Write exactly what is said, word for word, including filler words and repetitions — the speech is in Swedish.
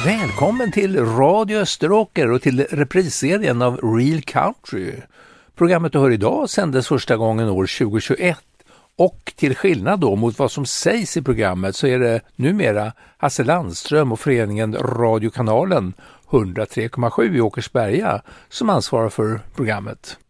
Välkommen till Radio Österåker och till reprisserien av Real Country. Programmet du hör idag sändes första gången år tjugohundratjugoett och till skillnad då mot vad som sägs i programmet så är det numera Hasse Landström och föreningen Radiokanalen hundratre komma sju i Åkersberga som ansvarar för programmet.